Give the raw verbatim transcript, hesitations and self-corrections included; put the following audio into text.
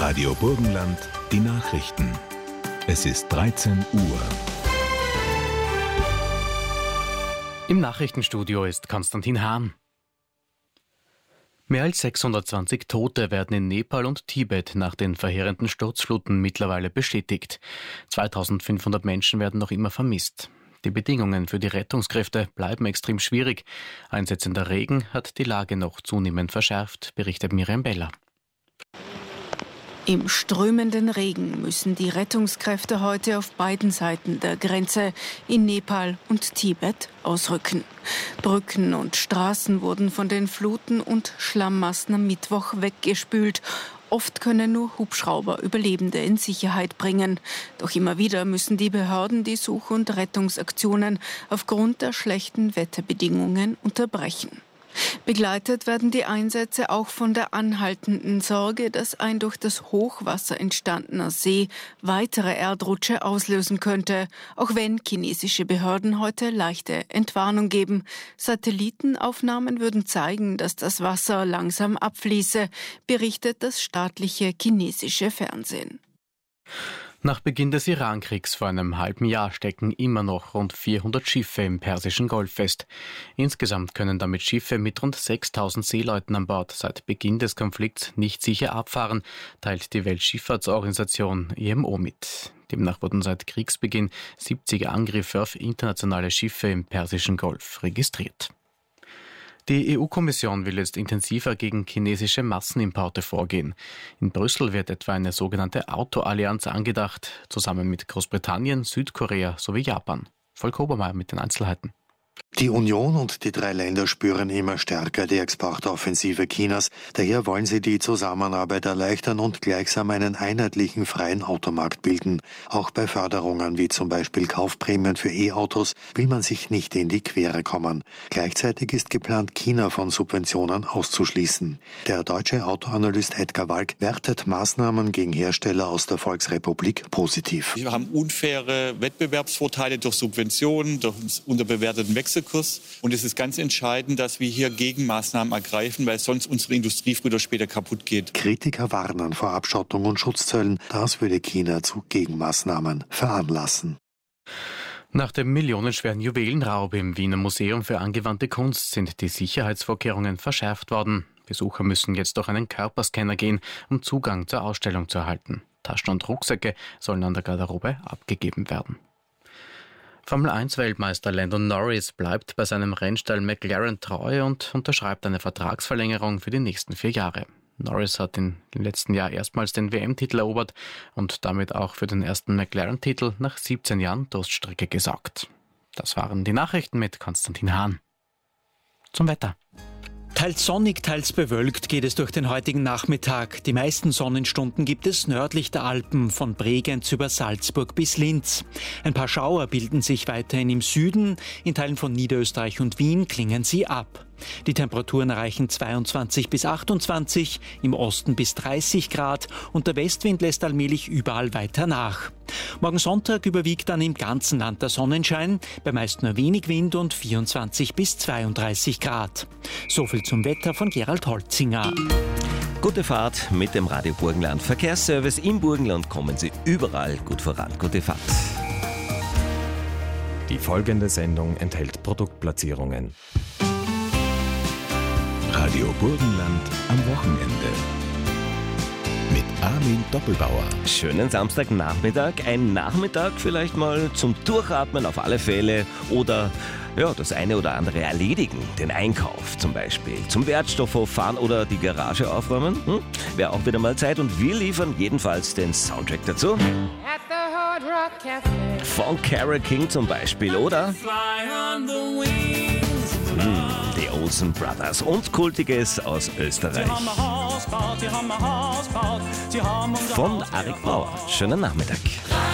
Radio Burgenland, die Nachrichten. Es ist dreizehn Uhr. Im Nachrichtenstudio ist Konstantin Hahn. Mehr als sechshundertzwanzig Tote werden in Nepal und Tibet nach den verheerenden Sturzfluten mittlerweile bestätigt. zweitausendfünfhundert Menschen werden noch immer vermisst. Die Bedingungen für die Rettungskräfte bleiben extrem schwierig. Einsetzender Regen hat die Lage noch zunehmend verschärft, berichtet Miriam Beller. Im strömenden Regen müssen die Rettungskräfte heute auf beiden Seiten der Grenze in Nepal und Tibet ausrücken. Brücken und Straßen wurden von den Fluten und Schlammmassen am Mittwoch weggespült. Oft können nur Hubschrauber Überlebende in Sicherheit bringen. Doch immer wieder müssen die Behörden die Such- und Rettungsaktionen aufgrund der schlechten Wetterbedingungen unterbrechen. Begleitet werden die Einsätze auch von der anhaltenden Sorge, dass ein durch das Hochwasser entstandener See weitere Erdrutsche auslösen könnte, auch wenn chinesische Behörden heute leichte Entwarnung geben. Satellitenaufnahmen würden zeigen, dass das Wasser langsam abfließe, berichtet das staatliche chinesische Fernsehen. Nach Beginn des Irankriegs vor einem halben Jahr stecken immer noch rund vierhundert Schiffe im Persischen Golf fest. Insgesamt können damit Schiffe mit rund sechstausend Seeleuten an Bord seit Beginn des Konflikts nicht sicher abfahren, teilt die Weltschifffahrtsorganisation I M O mit. Demnach wurden seit Kriegsbeginn siebzig Angriffe auf internationale Schiffe im Persischen Golf registriert. Die E U-Kommission will jetzt intensiver gegen chinesische Massenimporte vorgehen. In Brüssel wird etwa eine sogenannte Autoallianz angedacht, zusammen mit Großbritannien, Südkorea sowie Japan. Volker Obermeier mit den Einzelheiten. Die Union und die drei Länder spüren immer stärker die Exportoffensive Chinas. Daher wollen sie die Zusammenarbeit erleichtern und gleichsam einen einheitlichen freien Automarkt bilden. Auch bei Förderungen wie zum Beispiel Kaufprämien für E-Autos will man sich nicht in die Quere kommen. Gleichzeitig ist geplant, China von Subventionen auszuschließen. Der deutsche Autoanalyst Edgar Walk wertet Maßnahmen gegen Hersteller aus der Volksrepublik positiv. Wir haben unfaire Wettbewerbsvorteile durch Subventionen, durch unterbewerteten Wechselkurs. Und es ist ganz entscheidend, dass wir hier Gegenmaßnahmen ergreifen, weil sonst unsere Industrie früher oder später kaputt geht. Kritiker warnen vor Abschottung und Schutzzöllen. Das würde China zu Gegenmaßnahmen veranlassen. Nach dem millionenschweren Juwelenraub im Wiener Museum für angewandte Kunst sind die Sicherheitsvorkehrungen verschärft worden. Besucher müssen jetzt durch einen Körperscanner gehen, um Zugang zur Ausstellung zu erhalten. Taschen und Rucksäcke sollen an der Garderobe abgegeben werden. Formel eins Weltmeister Lando Norris bleibt bei seinem Rennstall McLaren treu und unterschreibt eine Vertragsverlängerung für die nächsten vier Jahre. Norris hat im letzten Jahr erstmals den W M-Titel erobert und damit auch für den ersten McLaren-Titel nach siebzehn Jahren Durststrecke gesorgt. Das waren die Nachrichten mit Konstantin Hahn. Zum Wetter. Teils sonnig, teils bewölkt geht es durch den heutigen Nachmittag. Die meisten Sonnenstunden gibt es nördlich der Alpen, von Bregenz über Salzburg bis Linz. Ein paar Schauer bilden sich weiterhin im Süden. In Teilen von Niederösterreich und Wien klingen sie ab. Die Temperaturen erreichen zweiundzwanzig bis achtundzwanzig, im Osten bis dreißig Grad und der Westwind lässt allmählich überall weiter nach. Morgen Sonntag überwiegt dann im ganzen Land der Sonnenschein, bei meist nur wenig Wind und vierundzwanzig bis zweiunddreißig Grad. So viel zum Wetter von Gerald Holzinger. Gute Fahrt mit dem Radio Burgenland Verkehrsservice im Burgenland. Kommen Sie überall gut voran. Gute Fahrt. Die folgende Sendung enthält Produktplatzierungen. Radio Burgenland am Wochenende. Mit Armin Doppelbauer. Schönen Samstagnachmittag. Ein Nachmittag vielleicht mal zum Durchatmen auf alle Fälle oder ja, das eine oder andere erledigen. Den Einkauf zum Beispiel. Zum Wertstoffhof fahren oder die Garage aufräumen. Hm? Wäre auch wieder mal Zeit und wir liefern jedenfalls den Soundtrack dazu. Von Carole King zum Beispiel, oder? Hm, die Olsen Brothers und Kultiges aus Österreich. Von Arik Brauer. Schönen Nachmittag.